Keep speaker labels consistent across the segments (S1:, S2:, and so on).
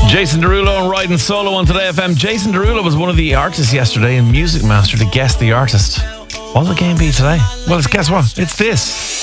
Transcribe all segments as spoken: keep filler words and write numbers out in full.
S1: Jason Derulo and Riding Solo on Today F M. Jason Derulo was one of the artists yesterday in Music Master to guess the artist. What'll the game be today? Well, it's, guess what? It's this.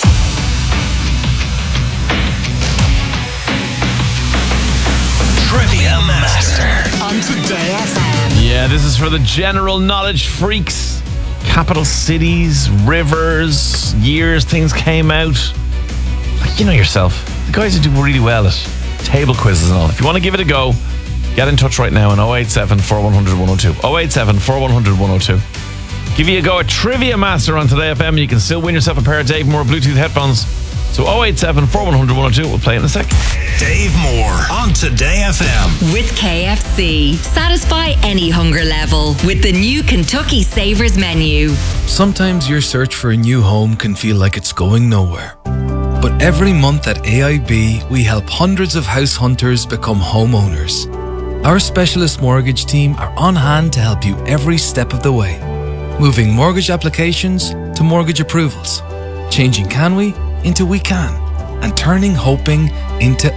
S2: Trivia Master on Today F M.
S1: Yeah, this is for the general knowledge freaks. Capital cities, rivers, years things came out. Like, you know yourself. The guys who do really well at table quizzes and all. If you want to give it a go, get in touch right now on oh eight seven, four one zero zero, one oh two. oh eight seven, four one zero zero, one oh two. Give you a go at Trivia Master on Today F M. You can still win yourself a pair of Dave Moore Bluetooth headphones. So oh eight seven, four one zero zero, one oh two. We'll play it in a sec.
S2: Dave Moore on Today F M.
S3: With K F C. Satisfy any hunger level with the new Kentucky Savers menu.
S4: Sometimes your search for a new home can feel like it's going nowhere. But every month at A I B, we help hundreds of house hunters become homeowners. Our specialist mortgage team are on hand to help you every step of the way. Moving mortgage applications to mortgage approvals. Changing can we into we can. And turning hoping into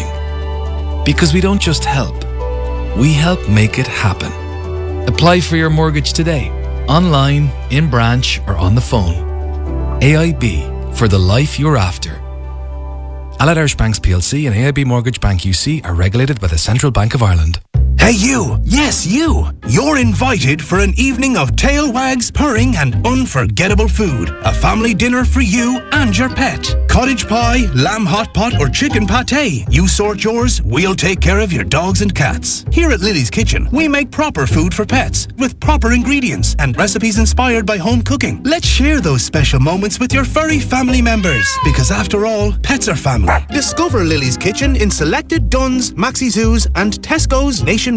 S4: owning. Because we don't just help, we help make it happen. Apply for your mortgage today, online, in branch, or on the phone. A I B, for the life you're after. Allied Irish Banks P L C and A I B Mortgage Bank U C are regulated by the Central Bank of Ireland.
S5: Hey you, yes you, you're invited for an evening of tail wags, purring and unforgettable food. A family dinner for you and your pet. Cottage pie, lamb hot pot or chicken pate. You sort yours, we'll take care of your dogs and cats. Here at Lily's Kitchen, we make proper food for pets with proper ingredients and recipes inspired by home cooking. Let's share those special moments with your furry family members because after all, pets are family. Discover Lily's Kitchen in selected Dunnes, Maxi Zoos and Tesco's nationwide.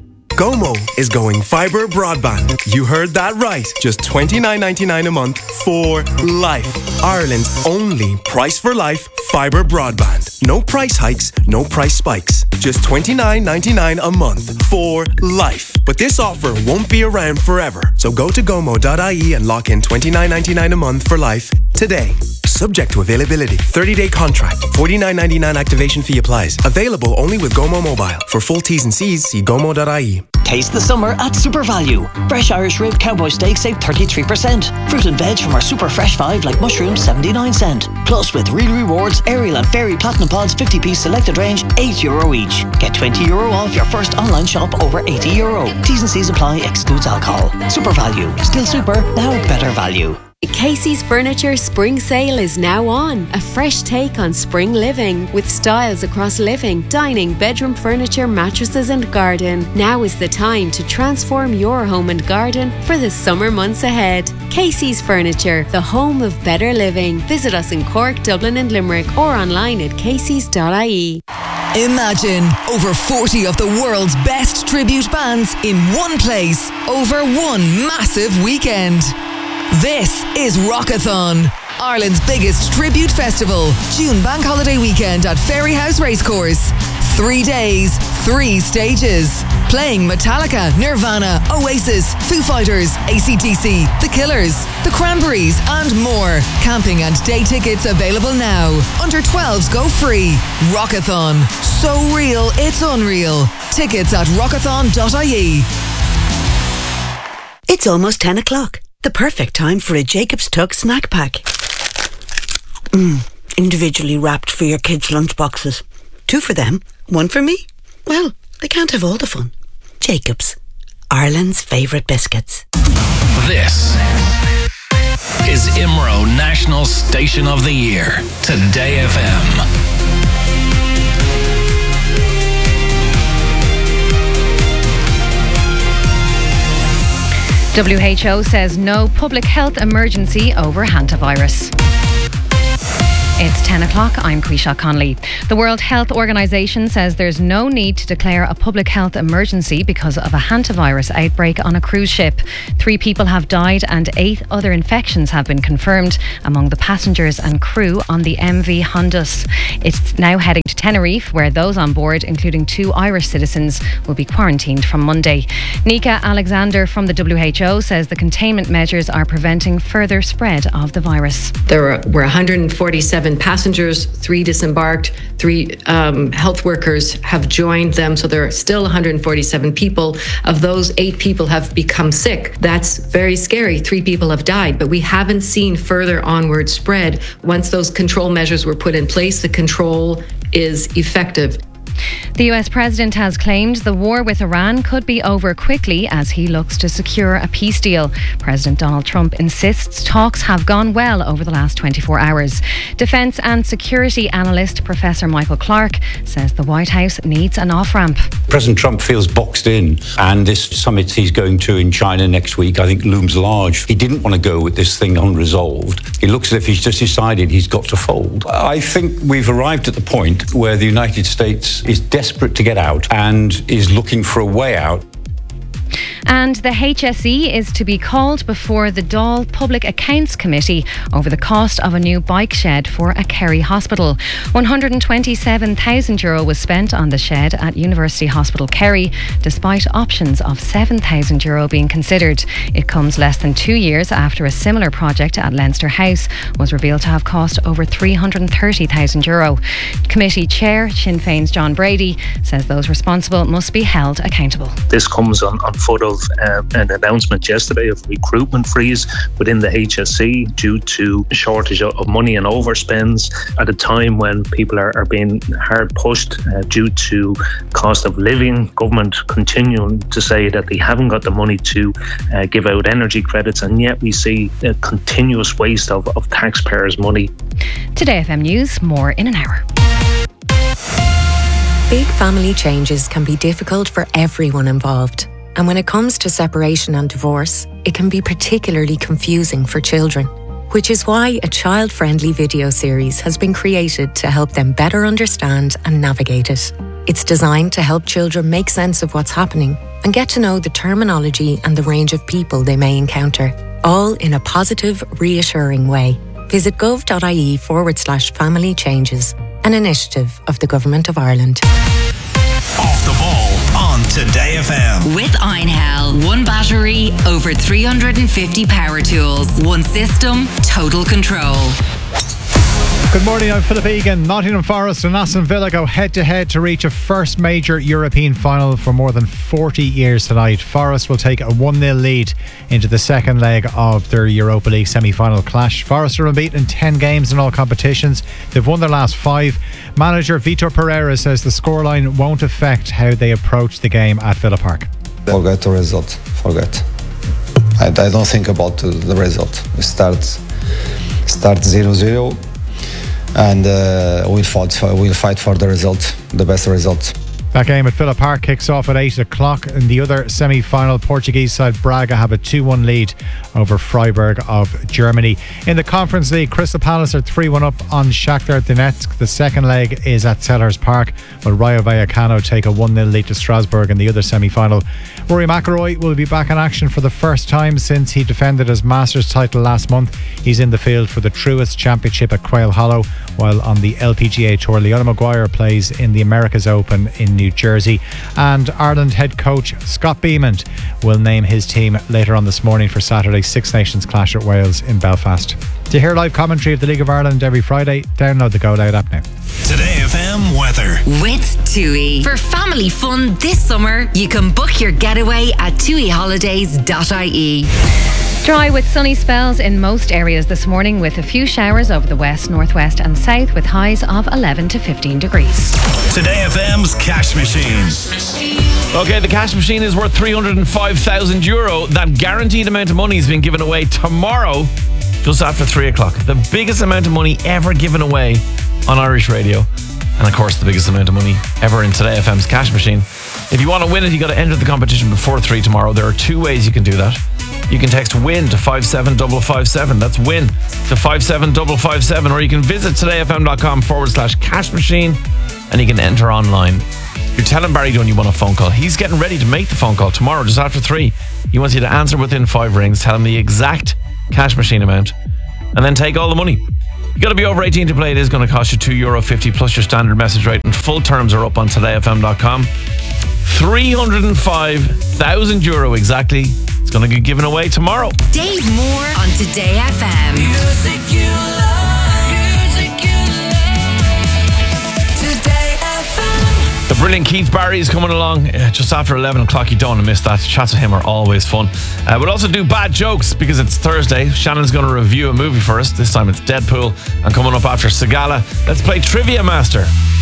S6: Gomo is going fibre broadband. You heard that right. Just twenty-nine ninety-nine a month for life. Ireland's only price for life fibre broadband. No price hikes, no price spikes. Just twenty-nine ninety-nine a month for life. But this offer won't be around forever. So go to gomo dot I E and lock in twenty-nine ninety-nine a month for life today. Subject to availability. thirty-day contract. forty-nine ninety-nine activation fee applies. Available only with Gomo Mobile. For full T's and C's, see gomo dot I E.
S7: Taste the summer at Super Value. Fresh Irish rib cowboy steak save thirty-three percent. Fruit and veg from our Super Fresh five like mushrooms seventy-nine cent. Plus with real rewards, Ariel and Fairy Platinum Pods fifty piece selected range eight euro each. Get twenty euro off your first online shop over eighty euro. T's and C's apply, excludes alcohol. Super Value. Still super, now better value.
S8: Casey's Furniture Spring Sale is now on. A fresh take on spring living with styles across living, dining, bedroom furniture, mattresses and garden. Now is the time to transform your home and garden for the summer months ahead. Casey's Furniture, the home of better living. Visit us in Cork, Dublin and Limerick or online at caseys dot I E.
S9: Imagine over forty of the world's best tribute bands in one place over one massive weekend. This is Rockathon, Ireland's biggest tribute festival. June Bank Holiday weekend at Ferryhouse Racecourse. Three days, three stages. Playing Metallica, Nirvana, Oasis, Foo Fighters, A C D C, The Killers, The Cranberries and more. Camping and day tickets available now. Under twelves go free. Rockathon. So real, it's unreal. Tickets at rockathon dot I E.
S10: It's almost ten o'clock. The perfect time for a Jacob's Tuck snack pack. Mm, individually wrapped for your kids' lunchboxes. Two for them, one for me. Well, they can't have all the fun. Jacob's, Ireland's favourite biscuits.
S2: This is I M R O National Station of the Year, Today F M.
S11: W H O says no public health emergency over hantavirus. It's ten o'clock, I'm Quisha Connolly. The World Health Organization says there's no need to declare a public health emergency because of a hantavirus outbreak on a cruise ship. Three people have died and eight other infections have been confirmed among the passengers and crew on the M V Hondas. It's now heading to Tenerife, where those on board, including two Irish citizens, will be quarantined from Monday. Nika Alexander from the W H O says the containment measures are preventing further spread of the virus.
S12: There were one hundred forty-seven seven passengers, three disembarked, three um, health workers have joined them. So there are still one hundred forty-seven people. Of those, eight people have become sick. That's very scary. Three people have died, but we haven't seen further onward spread. Once those control measures were put in place, the control is effective.
S11: The U S president has claimed the war with Iran could be over quickly as he looks to secure a peace deal. President Donald Trump insists talks have gone well over the last twenty-four hours. Defence and security analyst Professor Michael Clark says the White House needs an off-ramp.
S13: President Trump feels boxed in, and this summit he's going to in China next week, I think, looms large. He didn't want to go with this thing unresolved. It looks as if he's just decided he's got to fold. I think we've arrived at the point where the United States is desperate to get out and is looking for a way out.
S11: And the H S E is to be called before the Dáil Public Accounts Committee over the cost of a new bike shed for a Kerry hospital. one hundred twenty-seven thousand euro was spent on the shed at University Hospital Kerry, despite options of seven thousand euro being considered. It comes less than two years after a similar project at Leinster House was revealed to have cost over three hundred thirty thousand euro. Committee Chair Sinn Féin's John Brady says those responsible must be held accountable.
S14: This comes on, on foot of um, an announcement yesterday of recruitment freeze within the H S E due to shortage of money and overspends at a time when people are, are being hard pushed uh, due to cost of living. Government continuing to say that they haven't got the money to uh, give out energy credits, and yet we see a continuous waste of, of taxpayers' money.
S11: Today F M News, more in an hour.
S15: Big family changes can be difficult for everyone involved. And when it comes to separation and divorce, it can be particularly confusing for children, which is why a child-friendly video series has been created to help them better understand and navigate it. It's designed to help children make sense of what's happening and get to know the terminology and the range of people they may encounter, all in a positive, reassuring way. Visit gov.ie forward slash family changes, an initiative of the Government of Ireland.
S2: Off the ball on Today F M.
S3: With Einhell, one battery, over three hundred fifty power tools, one system, total control.
S16: Good morning, I'm Philip Egan. Nottingham Forest and Aston Villa go head-to-head to reach a first major European final for more than forty years tonight. Forest will take a one nil lead into the second leg of their Europa League semi-final clash. Forest are unbeaten in ten games in all competitions. They've won their last five. Manager Vitor Pereira says the scoreline won't affect how they approach the game at Villa Park.
S17: Forget the result. Forget. I, I don't think about the, the result. We start start zero zero. And uh, we'll fight for we'll fight for the result, the best result.
S16: That game at Villa Park kicks off at eight o'clock. In the other semi-final, Portuguese side Braga have a two one lead over Freiburg of Germany. In the Conference League, Crystal Palace are three one up on Shakhtar Donetsk. The second leg is at Selhurst Park, while Rayo Vallecano take a one nil lead to Strasbourg in the other semi-final. Rory McIlroy will be back in action for the first time since he defended his Masters title last month. He's in the field for the Truist Championship at Quail Hollow, while on the L P G A Tour, Leona Maguire plays in the America's Open in New Jersey. And Ireland head coach Scott Beamont will name his team later on this morning for Saturday's Six Nations clash at Wales in Belfast. To hear live commentary of the League of Ireland every Friday, download the Go Loud app now.
S2: Today F M weather.
S3: With TUI. For family fun this summer, you can book your getaway at tui holidays dot I E.
S11: Dry with sunny spells in most areas this morning, with a few showers over the west, northwest and south, with highs of eleven to fifteen degrees.
S2: Today F M's cash machine.
S1: Okay, the cash machine is worth three hundred five thousand euro. That guaranteed amount of money is being given away tomorrow, just after three o'clock. The biggest amount of money ever given away on Irish radio. And of course, the biggest amount of money ever in Today F M's cash machine. If you want to win it, you got to enter the competition before three tomorrow. There are two ways you can do that. You can text WIN to five seven five five seven. That's WIN to five seven five five seven. Or you can visit todayfm.com forward slash cash machine and you can enter online. You're telling Barry Dunn you want a phone call. He's getting ready to make the phone call tomorrow just after three. He wants you to answer within five rings, tell him the exact cash machine amount, and then take all the money. You got to be over eighteen to play. It is going to cost you two euro fifty plus your standard message rate, and full terms are up on today f m dot com. three hundred five thousand euro exactly. It's going to get given away tomorrow.
S3: Dave Moore on Today F M. Music you love. Music you
S1: brilliant Keith Barry is coming along uh, just after eleven o'clock. You don't want to miss that. Chats with him are always fun. Uh, we'll also do bad jokes because it's Thursday. Shannon's going to review a movie for us. This time it's Deadpool. And coming up after Sagala, let's play Trivia Master.